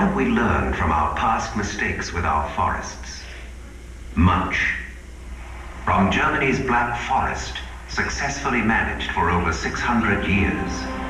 have we learned from our past mistakes with our forests? Much. From Germany's Black Forest, successfully managed for over 600 years,